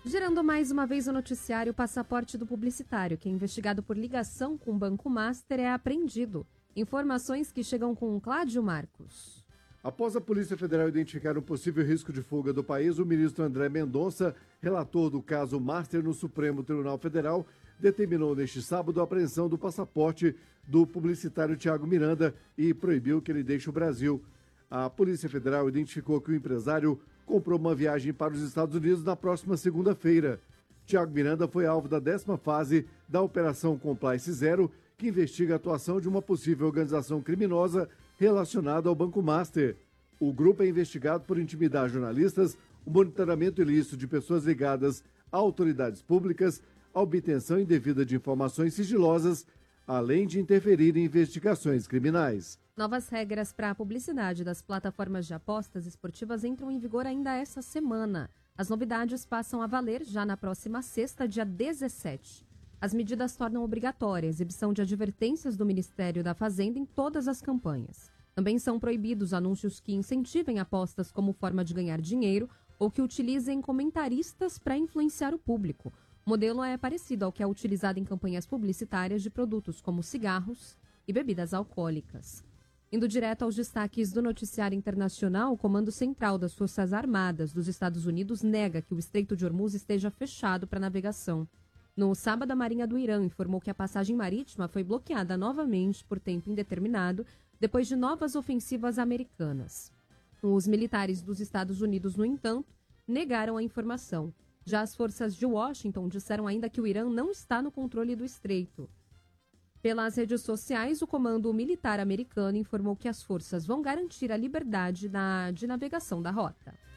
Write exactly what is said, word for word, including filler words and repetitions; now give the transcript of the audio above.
Gerando mais uma vez o noticiário Passaporte do Publicitário, que é investigado por ligação com o Banco Master, é apreendido. Informações que chegam com Cláudio Marcos. Após a Polícia Federal identificar um possível risco de fuga do país, o ministro André Mendonça, relator do caso Master no Supremo Tribunal Federal, determinou neste sábado a apreensão do passaporte do publicitário Thiago Miranda e proibiu que ele deixe o Brasil. A Polícia Federal identificou que o empresário comprou uma viagem para os Estados Unidos na próxima segunda-feira. Thiago Miranda foi alvo da décima fase da Operação Compliance Zero, que investiga a atuação de uma possível organização criminosa relacionada ao Banco Master. O grupo é investigado por intimidar jornalistas, o monitoramento ilícito de pessoas ligadas a autoridades públicas, a obtenção indevida de informações sigilosas, além de interferir em investigações criminais. Novas regras para a publicidade das plataformas de apostas esportivas entram em vigor ainda essa semana. As novidades passam a valer já na próxima sexta, dia dezessete. As medidas tornam obrigatória a exibição de advertências do Ministério da Fazenda em todas as campanhas. Também são proibidos anúncios que incentivem apostas como forma de ganhar dinheiro ou que utilizem comentaristas para influenciar o público. O modelo é parecido ao que é utilizado em campanhas publicitárias de produtos como cigarros e bebidas alcoólicas. Indo direto aos destaques do noticiário internacional, o Comando Central das Forças Armadas dos Estados Unidos nega que o Estreito de Hormuz esteja fechado para navegação. No sábado, a Marinha do Irã informou que a passagem marítima foi bloqueada novamente por tempo indeterminado depois de novas ofensivas americanas. Os militares dos Estados Unidos, no entanto, negaram a informação. Já as forças de Washington disseram ainda que o Irã não está no controle do estreito. Pelas redes sociais, o Comando Militar americano informou que as forças vão garantir a liberdade da, de navegação da rota.